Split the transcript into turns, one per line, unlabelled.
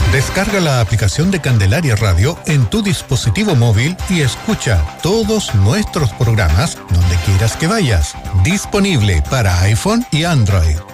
Descarga la aplicación de Candelaria Radio en tu dispositivo móvil y escucha todos nuestros programas donde quieras que vayas. Disponible para iPhone y Android.